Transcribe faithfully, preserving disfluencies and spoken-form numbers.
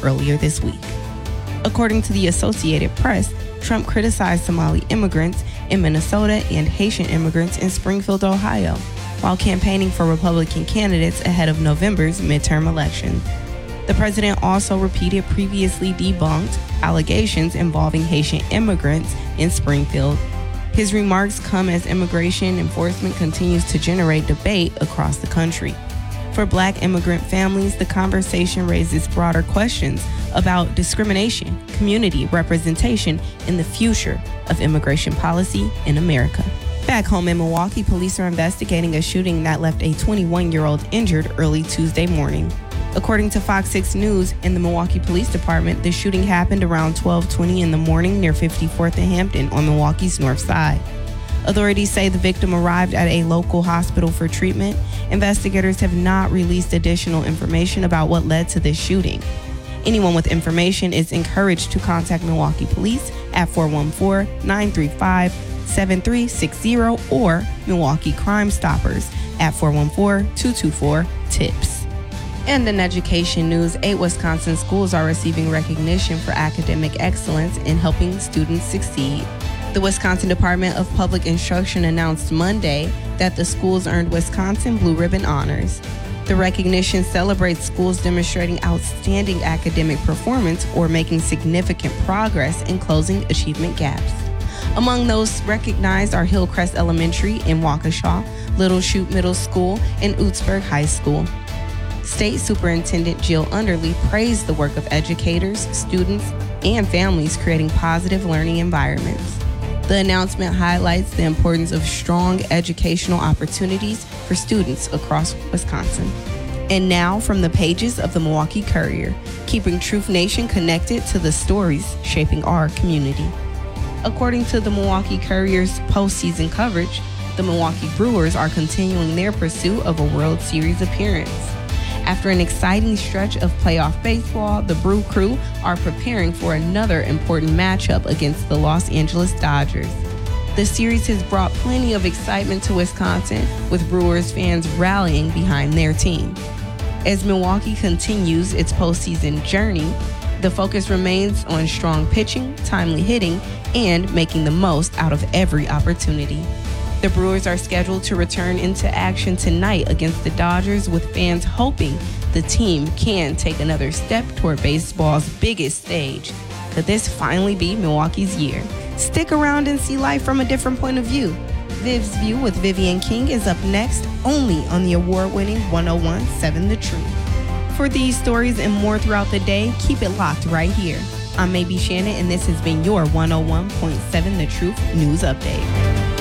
earlier this week. According to the Associated Press, Trump criticized Somali immigrants in Minnesota and Haitian immigrants in Springfield, Ohio, while campaigning for Republican candidates ahead of November's midterm election. The president also repeated previously debunked allegations involving Haitian immigrants in Springfield. His remarks come as immigration enforcement continues to generate debate across the country. For Black immigrant families, the conversation raises broader questions about discrimination, community representation, and the future of immigration policy in America. Back home in Milwaukee, police are investigating a shooting that left a twenty-one-year-old injured early Tuesday morning. According to Fox six News and the Milwaukee Police Department, the shooting happened around twelve twenty in the morning near fifty-fourth and Hampton on Milwaukee's north side. Authorities say the victim arrived at a local hospital for treatment. Investigators have not released additional information about what led to this shooting. Anyone with information is encouraged to contact Milwaukee Police at four one four, nine three five, seven three six zero or Milwaukee Crime Stoppers at four one four, two two four, T I P S. And in education news, eight Wisconsin schools are receiving recognition for academic excellence in helping students succeed. The Wisconsin Department of Public Instruction announced Monday that the schools earned Wisconsin Blue Ribbon honors. The recognition celebrates schools demonstrating outstanding academic performance or making significant progress in closing achievement gaps. Among those recognized are Hillcrest Elementary in Waukesha, Little Chute Middle School, and Utzberg High School. State Superintendent Jill Underly praised the work of educators, students, and families creating positive learning environments. The announcement highlights the importance of strong educational opportunities for students across Wisconsin. And now from the pages of the Milwaukee Courier, keeping Truth Nation connected to the stories shaping our community. According to the Milwaukee Courier's postseason coverage, the Milwaukee Brewers are continuing their pursuit of a World Series appearance. After an exciting stretch of playoff baseball, the Brew Crew are preparing for another important matchup against the Los Angeles Dodgers. The series has brought plenty of excitement to Wisconsin, with Brewers fans rallying behind their team. As Milwaukee continues its postseason journey, the focus remains on strong pitching, timely hitting, and making the most out of every opportunity. The Brewers are scheduled to return into action tonight against the Dodgers, with fans hoping the team can take another step toward baseball's biggest stage. Could this finally be Milwaukee's year? Stick around and see life from a different point of view. Viv's View with Vivian King is up next, only on the award-winning one oh one point seven The Truth. For these stories and more throughout the day, keep it locked right here. I'm Maybe Shannon, and this has been your one oh one point seven The Truth News Update.